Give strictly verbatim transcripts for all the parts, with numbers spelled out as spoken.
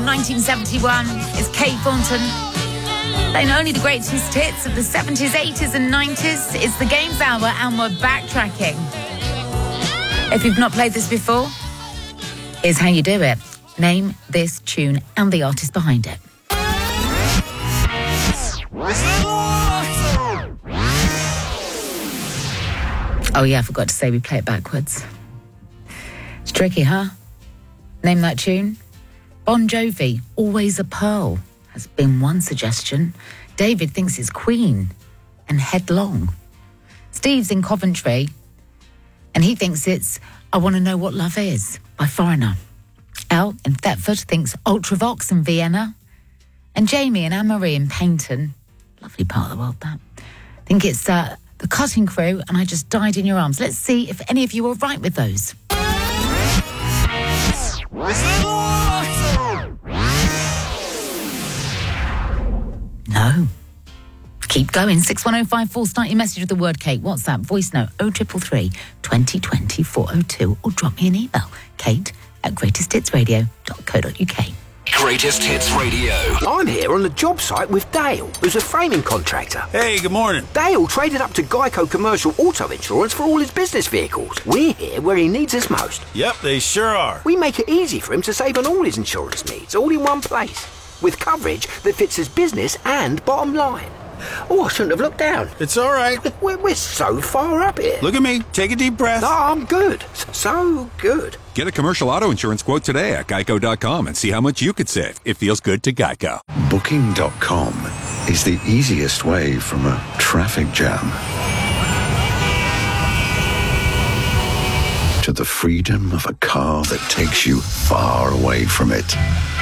nineteen seventy-one. It's Kate Thornton. Playing only the greatest hits of the seventies, eighties and nineties. It's the Games Hour and we're backtracking. If you've not played this before, here's how you do it. Name this tune and the artist behind it. Oh yeah, I forgot to say we play it backwards. It's tricky, huh? Name that tune. Bon Jovi, Always a Pearl, has been one suggestion. David thinks it's Queen and Headlong. Steve's in Coventry and he thinks it's I Want to Know What Love Is by Foreigner. Al in Thetford thinks Ultravox and Vienna. And Jamie and Anne-Marie in Paynton, lovely part of the world that, think it's uh, The Cutting Crew and I Just Died in Your Arms. Let's see if any of you are right with those. No. Keep going. six one oh five four. Start your message with the word Kate. WhatsApp, voice note oh three three three, twenty twenty, four oh two or drop me an email. Kate at greatest hits radio dot co dot uk. Greatest Hits Radio. I'm here on the job site with Dale, who's a framing contractor. Hey, good morning. Dale traded up to Geico Commercial Auto Insurance for all his business vehicles. We're here where he needs us most. Yep, they sure are. We make it easy for him to save on all his insurance needs, all in one place, with coverage that fits his business and bottom line. Oh, I shouldn't have looked down. It's all right. We're, we're so far up here. Look at me. Take a deep breath. No, I'm good. So good. Get a commercial auto insurance quote today at geico dot com and see how much you could save. It feels good to Geico. Booking dot com is the easiest way from a traffic jam to the freedom of a car that takes you far away from it.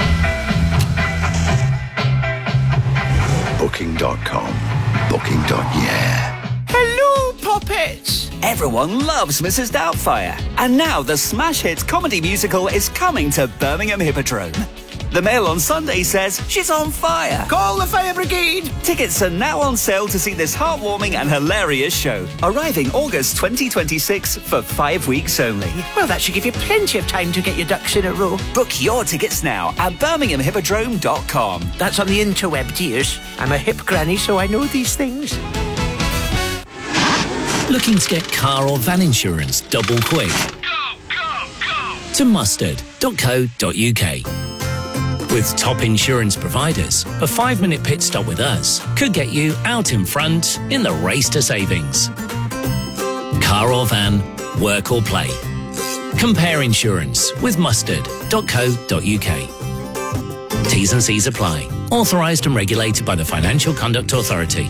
Booking dot com. Booking. Yeah. Hello, puppets! Everyone loves Missus Doubtfire. And now the smash hit comedy musical is coming to Birmingham Hippodrome. The Mail on Sunday says she's on fire. Call the fire brigade! Tickets are now on sale to see this heartwarming and hilarious show, arriving August twenty twenty-six for five weeks only. Well, that should give you plenty of time to get your ducks in a row. Book your tickets now at birmingham hippodrome dot com. That's on the interweb, dears. I'm a hip granny, so I know these things. Looking to get car or van insurance double quick? Go, go, go! To mustard dot co dot uk. With top insurance providers, a five-minute pit stop with us could get you out in front in the race to savings. Car or van, work or play. Compare insurance with mustard dot co dot uk. T's and C's apply. Authorised and regulated by the Financial Conduct Authority.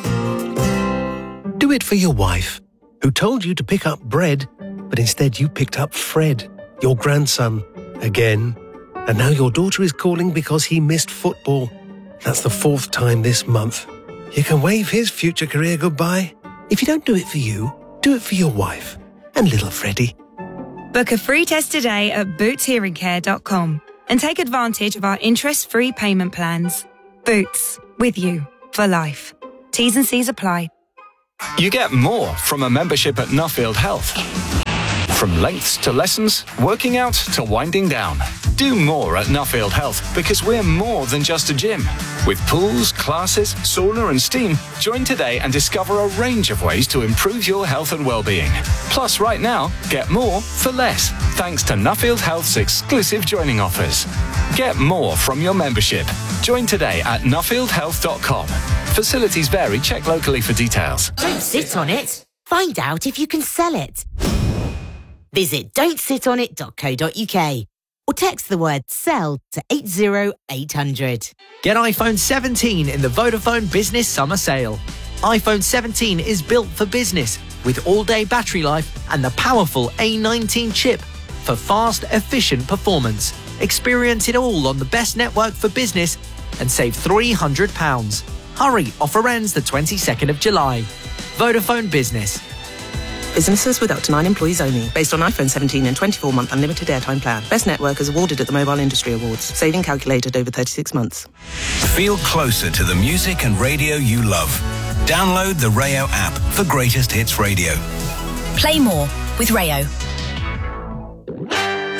Do it for your wife, who told you to pick up bread, but instead you picked up Fred, your grandson, again. And now your daughter is calling because he missed football. That's the fourth time this month. You can wave his future career goodbye. If you don't do it for you, do it for your wife and little Freddie. Book a free test today at boots hearing care dot com and take advantage of our interest-free payment plans. Boots, with you for life. T's and C's apply. You get more from a membership at Nuffield Health. From lengths to lessons, working out to winding down. Do more at Nuffield Health because we're more than just a gym. With pools, classes, sauna and steam, join today and discover a range of ways to improve your health and well-being. Plus, right now, get more for less, thanks to Nuffield Health's exclusive joining offers. Get more from your membership. Join today at nuffield health dot com. Facilities vary. Check locally for details. Don't sit on it. Find out if you can sell it. Visit don't sit on it dot co dot uk or text the word SELL to eight zero eight hundred. Get iPhone seventeen in the Vodafone Business Summer Sale. iPhone seventeen is built for business with all-day battery life and the powerful A nineteen chip for fast, efficient performance. Experience it all on the best network for business and save three hundred pounds. Hurry, offer ends the twenty-second of July. Vodafone Business. Businesses with up to nine employees only. Based on iPhone seventeen and twenty-four month unlimited airtime plan. Best network is awarded at the Mobile Industry Awards. Saving calculated over thirty-six months. Feel closer to the music and radio you love. Download the Rayo app for Greatest Hits Radio. Play more with Rayo.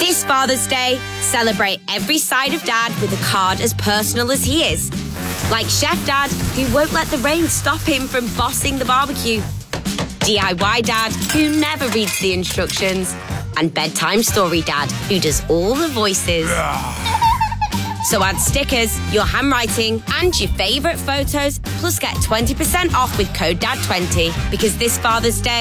This Father's Day, celebrate every side of Dad with a card as personal as he is. Like Chef Dad, who won't let the rain stop him from bossing the barbecue. D I Y Dad, who never reads the instructions. And Bedtime Story Dad, who does all the voices. So add stickers, your handwriting, and your favourite photos, plus get twenty percent off with code D A D twenty. Because this Father's Day,